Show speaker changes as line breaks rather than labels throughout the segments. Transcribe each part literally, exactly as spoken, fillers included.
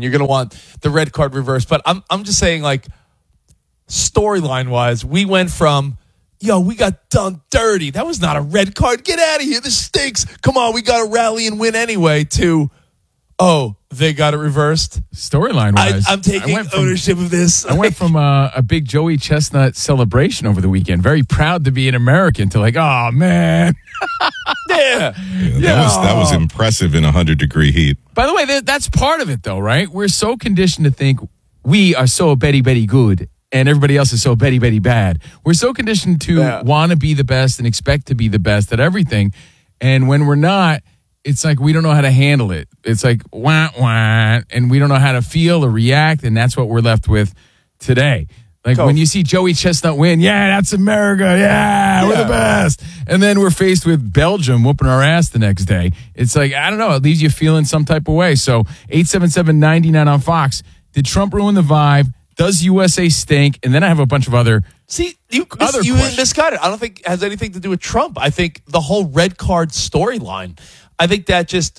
and you're going to want the red card reversed. But I'm I'm just saying, like, storyline wise, we went from, yo, we got done dirty. That was not a red card. Get out of here. This stinks. Come on, we got to rally and win anyway. To, oh, they got it reversed.
Storyline wise,
I'm taking ownership
from,
of this.
I went from uh, a big Joey Chestnut celebration over the weekend, very proud to be an American, to like, oh, man.
yeah.
yeah, that, yeah. Was, that was impressive in one hundred degree heat.
By the way, that, that's part of it, though, right? We're so conditioned to think we are so Betty Betty good and everybody else is so Betty Betty bad. We're so conditioned to yeah. want to be the best and expect to be the best at everything. And when we're not, it's like we don't know how to handle it. It's like, wah, wah, and we don't know how to feel or react, and that's what we're left with today. Like Go. When you see Joey Chestnut win, yeah, that's America, yeah, yeah, we're the best. And then we're faced with Belgium whooping our ass the next day. It's like, I don't know, it leaves you feeling some type of way. So eight seven seven, nine nine on Fox. Did Trump ruin the vibe? Does U S A stink? And then I have a bunch of other
See, you,
other
you
questions.
misguided. I don't think it has anything to do with Trump. I think the whole red card storyline, I think that just,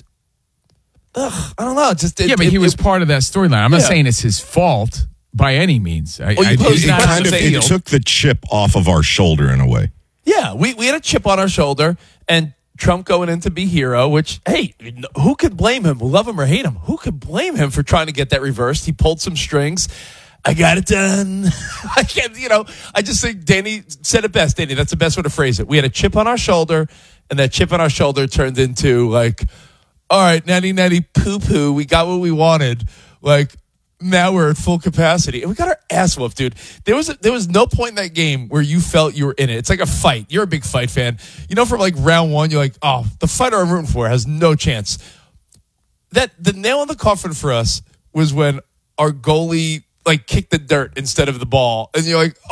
ugh, I don't know. Just it,
Yeah, but
it,
he was
it,
part of that storyline. I'm not
yeah.
saying it's his fault by any means. I,
well,
I,
it,
it, kind of, it took the chip off of our shoulder in a way.
Yeah, we, we had a chip on our shoulder, and Trump going in to be hero, which, hey, who could blame him? Love him or hate him, who could blame him for trying to get that reversed? He pulled some strings. I got it done. I can't, you know, I just think Danny said it best. Danny, that's the best way to phrase it. We had a chip on our shoulder, and that chip on our shoulder turned into, like, all right, natty natty poo poo. We got what we wanted. Like, now we're at full capacity, and we got our ass whooped, dude. There was a, there was no point in that game where you felt you were in it. It's like a fight. You're a big fight fan. You know, from like round one, you're like, oh, the fighter I'm rooting for has no chance. That the nail in the coffin for us was when our goalie like kicked the dirt instead of the ball, and you're like,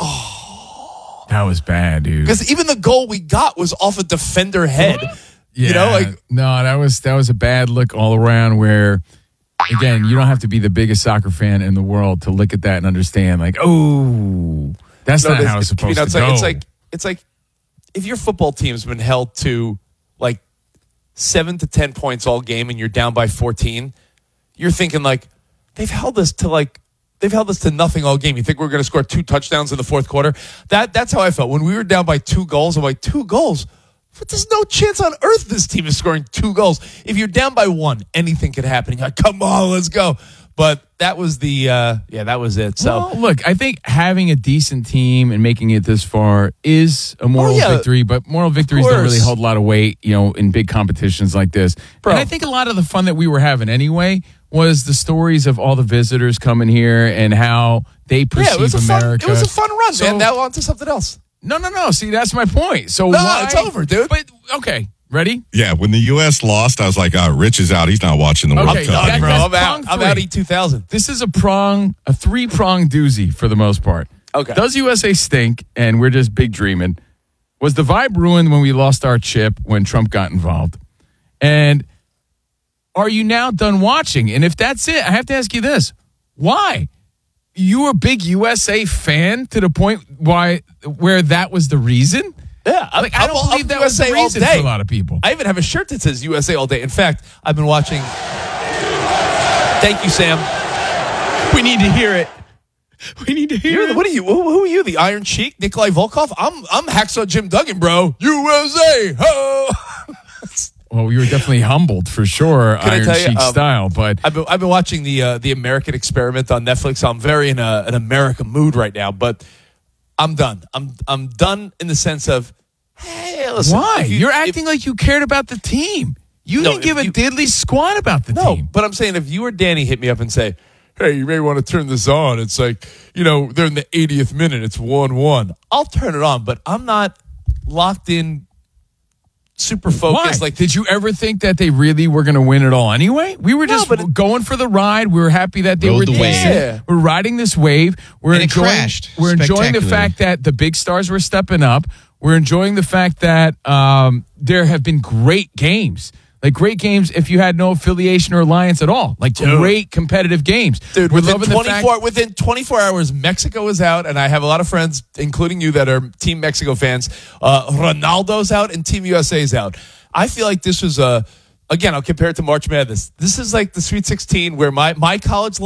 oh,
that was bad, dude.
Because even the goal we got was off a defender head.
Yeah,
you know, like
no, that was that was a bad look all around. Where again, you don't have to be the biggest soccer fan in the world to look at that and understand, like, oh, that's
no,
not how it's supposed
you know,
to
like,
go.
It's like it's like if your football team's been held to like seven to ten points all game, and you're down by fourteen, you're thinking like they've held us to like. They've held us to nothing all game. You think we're going to score two touchdowns in the fourth quarter? That That's how I felt. When we were down by two goals, I'm like, two goals? But there's no chance on earth this team is scoring two goals. If you're down by one, anything could happen. You're like, come on, let's go. But that was the, uh, yeah, that was it. So
well, look, I think having a decent team and making it this far is a moral
oh, yeah.
victory, but moral victories don't really hold a lot of weight, you know, in big competitions like this. Bro. And I think a lot of the fun that we were having anyway was the stories of all the visitors coming here and how they perceive
yeah, it was a
America.
Fun, it was a fun run,
so,
man. Now on to something else.
No, no, no. See, that's my point. So
no,
why,
it's over, dude.
But, okay, ready?
Yeah, when the U S lost, I was like, oh, Rich is out. He's not watching the World
Okay,
Cup.
that-
bro,
that's
I'm out.
prong
I'm
three.
out E two thousand.
This is a prong, a three-prong doozy for the most part.
Okay.
Does U S A stink and we're just big dreaming? Was the vibe ruined when we lost our chip when Trump got involved? And are you now done watching? And if that's it, I have to ask you this. Why? You were a big U S A fan to the point why where that was the reason?
Yeah, I'm,
Like, I don't
I'm,
believe
I'm
that was the
U S A all
reason
day.
for a lot of people.
I even have a shirt that says U S A all day. In fact, I've been watching. Thank you, Sam.
We need to hear it. We need to hear
You're,
it.
what are you? Who, who are you? The Iron Sheik, Nikolai Volkov? I'm I'm Hacksaw Jim Duggan, bro. U S A. Ho!
Well, you were definitely humbled for sure,
Can I
Iron
tell you,
Sheik
um,
style. But
I've been I've been watching the uh, the American Experiment on Netflix. I'm very in a, an American mood right now, but I'm done. I'm I'm done in the sense of, hey, listen.
why?
if you-
You're
if-
acting like you cared about the team. You
No,
didn't give
if
a
you-
diddly squat about the
No,
team.
but I'm saying if you or Danny hit me up and say, hey, you may want to turn this on. It's like, you know, they're in the eightieth minute. It's one one. I'll turn it on, but I'm not locked in, super focused.
Why?
Like,
Did you ever think that they really were going to win it all anyway? We were
No,
just
but it-
going for the ride. We were happy that they
Rode
were
the
decent.
wave.
Yeah.
We're riding this wave. We're
And it
enjoying.
crashed
We're enjoying the
spectacularly.
fact that the big stars were stepping up. We're enjoying the fact that um, there have been great games. Like great games if you had no affiliation or alliance at all. Like
Dude.
great competitive games.
dude,
We're
within
loving the
twenty-four
fact-
within twenty-four hours, Mexico is out, and I have a lot of friends, including you, that are Team Mexico fans. Uh, Ronaldo's out, and Team U S A's out. I feel like this was a. Again, I'll compare it to March Madness. This is like the Sweet sixteen where my my college